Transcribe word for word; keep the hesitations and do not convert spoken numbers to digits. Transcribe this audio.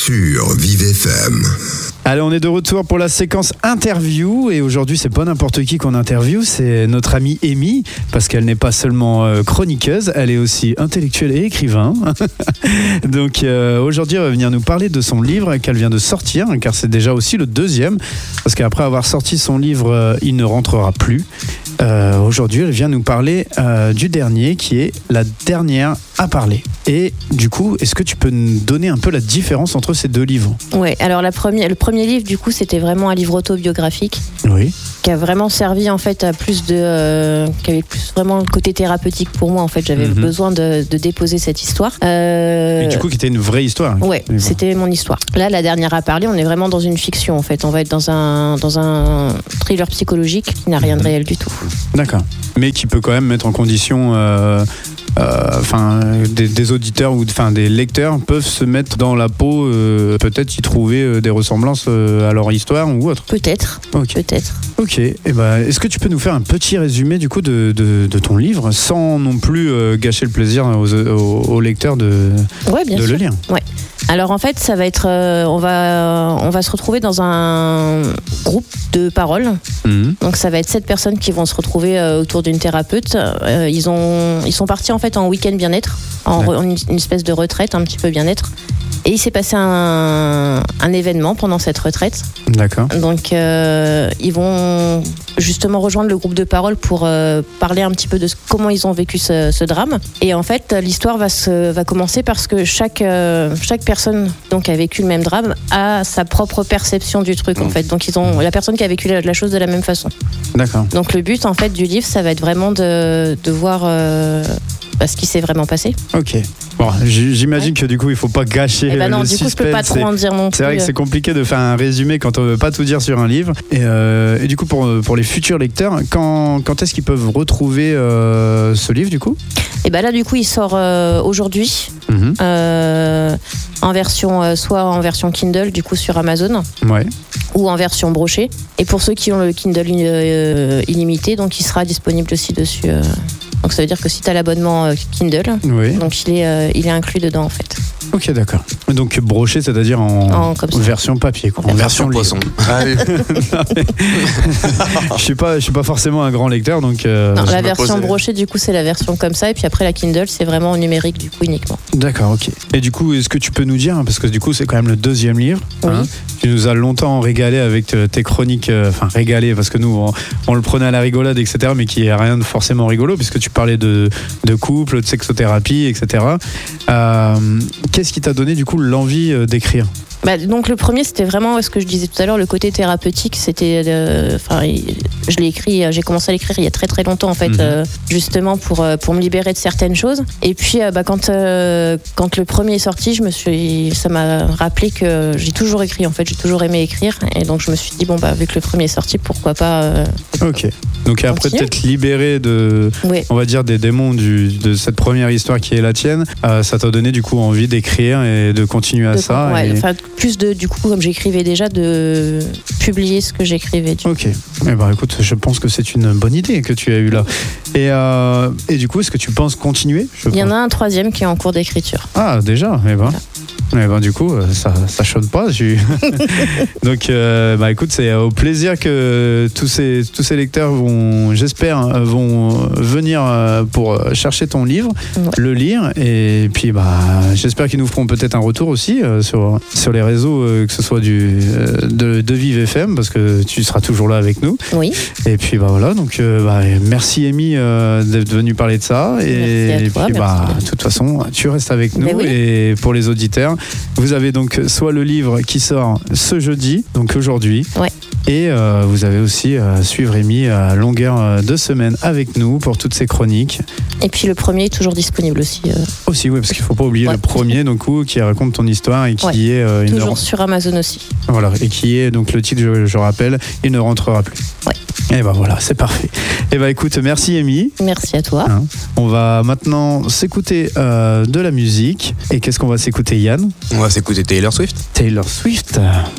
sur Vive F M. Allez, on est de retour pour la séquence interview et aujourd'hui c'est pas n'importe qui qu'on interview, c'est notre amie Amy, parce qu'elle n'est pas seulement euh, chroniqueuse, elle est aussi intellectuelle et écrivain. Donc euh, aujourd'hui elle va venir nous parler de son livre qu'elle vient de sortir, car c'est déjà aussi le deuxième, parce qu'après avoir sorti son livre euh, Il ne rentrera plus, euh, aujourd'hui elle vient nous parler euh, du dernier qui est La dernière à parler. Et du coup, est-ce que tu peux nous donner un peu la différence entre ces deux livres ? Ouais, alors la première, le premier livre, du coup, c'était vraiment un livre autobiographique. Oui. Qui a vraiment servi en fait à plus de, euh, qui avait plus vraiment le côté thérapeutique pour moi. En fait, j'avais mm-hmm. besoin de, de déposer cette histoire. Euh... Et du coup, qui était une vraie histoire. Ouais, c'était mon histoire. Là, La dernière à parler, on est vraiment dans une fiction en fait. On va être dans un dans un thriller psychologique qui n'a rien de réel du tout. D'accord. Mais qui peut quand même mettre en condition. Euh... Enfin, euh, des, des auditeurs ou enfin des lecteurs peuvent se mettre dans la peau, euh, peut-être y trouver euh, des ressemblances euh, à leur histoire ou autre. Peut-être. Ok. Peut-être. Ok. Et eh ben, est-ce que tu peux nous faire un petit résumé du coup de, de, de ton livre, sans non plus euh, gâcher le plaisir aux, aux, aux lecteurs de, ouais, bien de sûr. le lire. Ouais. Alors en fait, ça va être, euh, on va, on va se retrouver dans un groupe de parole. Mmh. Donc ça va être sept personnes qui vont se retrouver euh, autour d'une thérapeute. Euh, ils ont, ils sont partis en fait en week-end bien-être, en re, une, une espèce de retraite un petit peu bien-être. Et il s'est passé un, un événement pendant cette retraite. D'accord. Donc euh, ils vont justement rejoindre le groupe de parole pour euh, parler un petit peu de ce, comment ils ont vécu ce, ce drame. Et en fait, l'histoire va, se, va commencer parce que chaque, euh, chaque personne donc, qui a vécu le même drame a sa propre perception du truc. En fait. Donc ils ont la personne qui a vécu la, la chose de la même façon. D'accord. Donc le but en fait du livre, ça va être vraiment de, de voir euh, ce qui s'est vraiment passé. Ok. Bon, j'imagine ouais. que du coup il faut pas gâcher eh ben non, le du suspense. coup je peux pas trop en dire non plus. C'est vrai que c'est compliqué de faire un résumé quand on veut pas tout dire sur un livre. Et, euh, et du coup pour, pour les futurs lecteurs, quand, quand est-ce qu'ils peuvent retrouver euh, ce livre du coup ? Et ben là du coup il sort euh, aujourd'hui mm-hmm. euh, en version euh, soit en version Kindle du coup sur Amazon. Ouais. Ou en version brochée. Et pour ceux qui ont le Kindle euh, illimité, donc il sera disponible aussi dessus. Euh. Donc ça veut dire que si tu as l'abonnement euh, Kindle, oui. donc il est, euh, il est inclus dedans en fait. Ok, d'accord. Donc broché, c'est-à-dire en, en version papier, quoi. En, en version poisson. Allez. Je suis pas, je suis pas forcément un grand lecteur, donc. Euh, non, la version posais... brochée, du coup, c'est la version comme ça, et puis après la Kindle, c'est vraiment en numérique, du coup, uniquement. D'accord, ok. Et du coup, est-ce que tu peux nous dire, parce que du coup, c'est quand même le deuxième livre. Oui. Hein, tu nous as longtemps régalé avec tes chroniques, enfin euh, régalé, parce que nous, on, on le prenait à la rigolade, et cetera, mais qui est rien de forcément rigolo, puisque tu parlais de, de couple, de sexothérapie, et cetera. Euh, qu'est-ce qui t'a donné du coup l'envie d'écrire ? Bah, donc le premier c'était vraiment ce que je disais tout à l'heure, le côté thérapeutique. C'était, enfin, euh, je l'ai écrit, j'ai commencé à l'écrire il y a très très longtemps en fait, mmh. euh, justement pour pour me libérer de certaines choses. Et puis euh, bah, quand euh, quand le premier est sorti, je me suis, ça m'a rappelé que j'ai toujours écrit en fait, j'ai toujours aimé écrire, et donc je me suis dit bon bah vu que le premier est sorti, pourquoi pas. Euh, ok. Donc après peut-être libéré de, oui. on va dire des démons du, de cette première histoire qui est la tienne, euh, ça t'a donné du coup envie d'écrire et de continuer à de, ça. Ouais, et... enfin, plus de, du coup, comme j'écrivais déjà, de publier ce que j'écrivais. Ok. Eh ben, écoute, je pense que c'est une bonne idée que tu as eue là. Et, euh, et du coup, est-ce que tu penses continuer ? Il y en a un troisième qui est en cours d'écriture. Ah, déjà ? Eh ben. Voilà. Eh ben, du coup, ça, ça chône pas. Donc, euh, bah, écoute, c'est au plaisir que tous ces, tous ces lecteurs vont, j'espère, vont venir pour chercher ton livre, ouais. le lire, et puis bah, j'espère qu'ils nous feront peut-être un retour aussi euh, sur, sur les réseaux, euh, que ce soit du, euh, de, de Vive F M, parce que tu seras toujours là avec nous. Oui. Et puis bah voilà, donc euh, bah, merci Amy euh, d'être venue parler de ça. Et, merci à toi, et puis bah, merci. De toute façon, tu restes avec nous. Oui. Et pour les auditeurs, vous avez donc soit le livre qui sort ce jeudi, donc aujourd'hui, ouais. et euh, vous avez aussi euh, suivre Amy à longueur de semaine avec nous pour toutes ces chroniques. Et puis le premier est toujours disponible aussi. Euh... Aussi, oui, parce qu'il ne faut pas oublier ouais. le premier, donc, où, qui raconte ton histoire et qui ouais. est... Euh, toujours ne... sur Amazon aussi. Voilà, et qui est, donc le titre, je, je rappelle, Il ne rentrera plus. Ouais. Et ben voilà, c'est parfait. Et ben écoute, merci Amy. Merci à toi. Hein, on va maintenant s'écouter euh, de la musique. Et qu'est-ce qu'on va s'écouter, Yann ? On va s'écouter Taylor Swift. Taylor Swift.